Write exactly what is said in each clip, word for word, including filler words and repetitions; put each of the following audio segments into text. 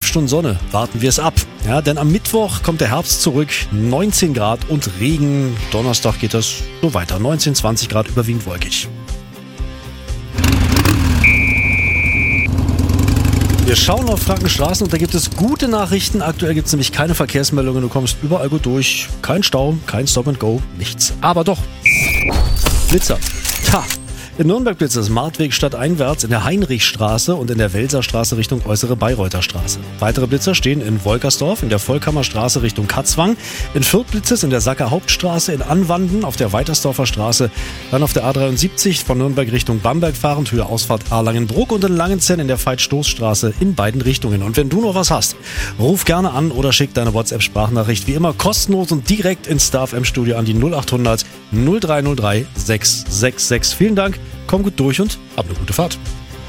Stunden Sonne, warten wir es ab. Ja, denn am Mittwoch kommt der Herbst zurück, neunzehn Grad und Regen. Donnerstag geht das so weiter, neunzehn, zwanzig Grad, überwiegend wolkig. Wir schauen auf Frankenstraßen und da gibt es gute Nachrichten. Aktuell gibt es nämlich keine Verkehrsmeldungen. Du kommst überall gut durch. Kein Stau, kein Stop and Go, nichts. Aber doch. Blitzer. Tja. In Nürnberg blitzt es Martweg stadteinwärts in der Heinrichstraße und in der Welserstraße Richtung Äußere Bayreuther Straße. Weitere Blitzer stehen in Wolkersdorf, in der Vollkammerstraße Richtung Katzwang, in Fürth blitzt es in der Sacker Hauptstraße, in Anwanden auf der Weitersdorfer Straße, dann auf der A dreiundsiebzig von Nürnberg Richtung Bamberg fahrend, Höhe Ausfahrt Erlangenbruck und in Langenzenn in der Veit-Stoß-Straße in beiden Richtungen. Und wenn du noch was hast, ruf gerne an oder schick deine WhatsApp-Sprachnachricht wie immer kostenlos und direkt ins Star F M-Studio an die null acht hundert null drei null drei sechs sechs sechs. Vielen Dank. Komm gut durch und hab eine gute Fahrt.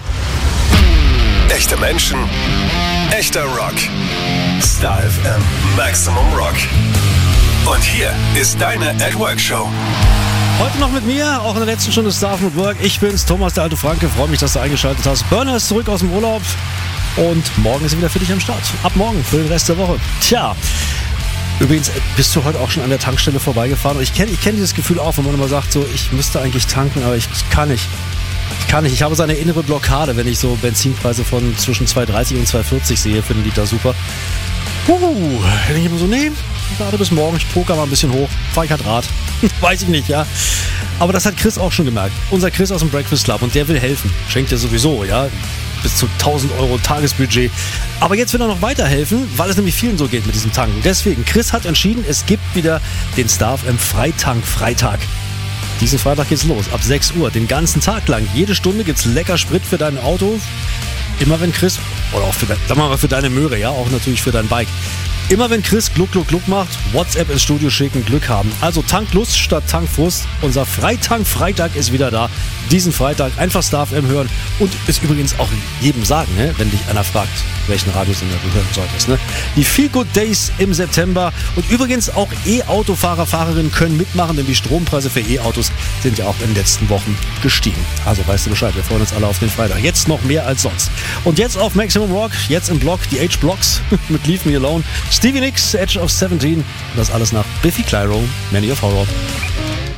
Echte Menschen, echter Rock. Star F M Maximum Rock. Und hier ist deine At Work Show. Heute noch mit mir, auch in der letzten Stunde Star F M Work. Ich bin's, Thomas, der alte Franke. Freue mich, dass du eingeschaltet hast. Burner ist zurück aus dem Urlaub und morgen ist er wieder für dich am Start. Ab morgen für den Rest der Woche. Tja. Übrigens, bist du heute auch schon an der Tankstelle vorbeigefahren? Ich kenne ich kenn dieses Gefühl auch, wenn man immer sagt, so, ich müsste eigentlich tanken, aber ich, ich kann nicht. Ich kann nicht. Ich habe so eine innere Blockade, wenn ich so Benzinpreise von zwischen zwei dreißig und zwei vierzig sehe für den Liter Super. Uh, dann denke ich immer so, nee, warte bis morgen, ich poker mal ein bisschen hoch, fahr ich halt Rad. Weiß ich nicht, ja. Aber das hat Chris auch schon gemerkt. Unser Chris aus dem Breakfast Club und der will helfen. Schenkt ja sowieso, ja. Bis zu tausend Euro Tagesbudget. Aber jetzt will er noch weiterhelfen, weil es nämlich vielen so geht mit diesem Tanken. Deswegen, Chris hat entschieden, es gibt wieder den Star F M Freitank-Freitag. Diesen Freitag geht's los, ab sechs Uhr, den ganzen Tag lang. Jede Stunde gibt's lecker Sprit für dein Auto. Immer wenn Chris, oder auch für, dein, sagen wir mal für deine Möhre, ja, auch natürlich für dein Bike. Immer wenn Chris Gluck, Gluck, Gluck macht, WhatsApp ins Studio schicken, Glück haben. Also Tanklust statt Tankfrust. Unser Freitank-Freitag ist wieder da. Diesen Freitag einfach Star F M hören und es übrigens auch jedem sagen, ne, wenn dich einer fragt, welchen Radiosender du hören solltest. Ne? Die Feel Good Days im September und übrigens auch E-Autofahrer, Fahrerinnen können mitmachen, denn die Strompreise für E-Autos sind ja auch in den letzten Wochen gestiegen. Also weißt du Bescheid, wir freuen uns alle auf den Freitag. Jetzt noch mehr als sonst. Und jetzt auf Maximum Rock, jetzt im Block, die H-Blocks mit Leave Me Alone. Stevie Nicks, Edge of seventeen. Das alles nach Biffy Clyro, Many of Horror.